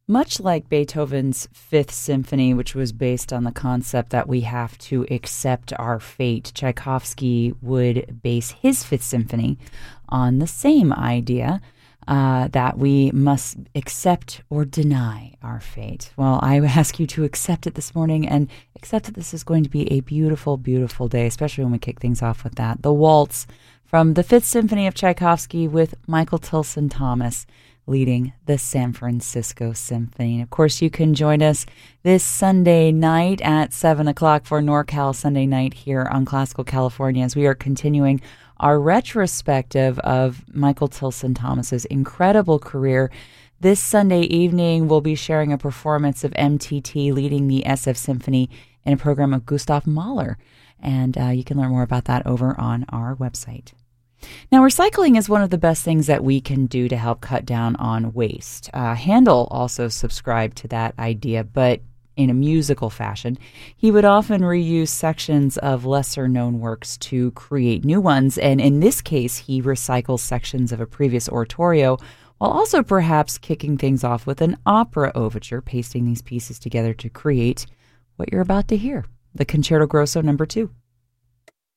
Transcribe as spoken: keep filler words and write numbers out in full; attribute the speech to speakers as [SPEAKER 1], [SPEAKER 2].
[SPEAKER 1] Much like Beethoven's Fifth Symphony, which was based on the concept that we have to accept our fate, Tchaikovsky would base his Fifth Symphony on the same idea uh, that we must accept or deny our fate. Well, I ask you to accept it this morning and accept that this is going to be a beautiful, beautiful day, especially when we kick things off with that. The Waltz from the Fifth Symphony of Tchaikovsky with Michael Tilson Thomas leading the San Francisco Symphony. And of course, you can join us this Sunday night at seven o'clock for NorCal Sunday Night here on Classical California as we are continuing our retrospective of Michael Tilson Thomas's incredible career. This Sunday evening, we'll be sharing a performance of M T T leading the S F Symphony in a program of Gustav Mahler. And uh, you can learn more about that over on our website. Now, recycling is one of the best things that we can do to help cut down on waste. Uh, Handel also subscribed to that idea, but in a musical fashion. He would often reuse sections of lesser-known works to create new ones, and in this case, he recycles sections of a previous oratorio, while also perhaps kicking things off with an opera overture, pasting these pieces together to create what you're about to hear, the Concerto Grosso number two.